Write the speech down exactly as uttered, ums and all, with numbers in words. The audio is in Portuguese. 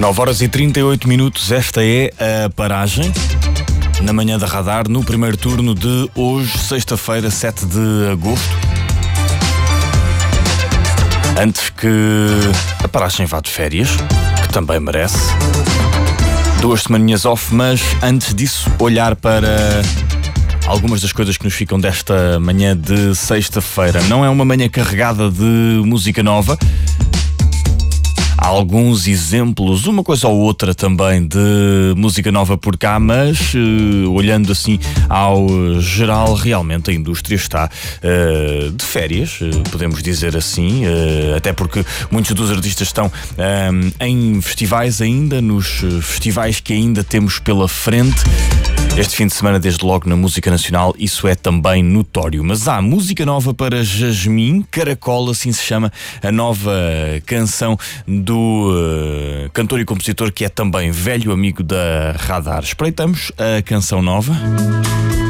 nove horas e trinta e oito minutos, esta é a paragem na manhã da Radar, no primeiro turno de hoje, sexta-feira, sete de agosto. Antes que a paragem vá de férias, que também merece. Duas semaninhas off, mas antes disso, olhar para algumas das coisas que nos ficam desta manhã de sexta-feira. Não é uma manhã carregada de música nova. Há alguns exemplos, uma coisa ou outra também de música nova por cá, mas uh, olhando assim ao geral, realmente a indústria está uh, de férias, uh, podemos dizer assim, uh, até porque muitos dos artistas estão uh, em festivais ainda, nos festivais que ainda temos pela frente. Este fim de semana, desde logo na música nacional, isso é também notório. Mas há música nova para Jasmine, Caracol, assim se chama a nova canção do uh, cantor e compositor que é também velho amigo da Radar. Espreitamos a canção nova.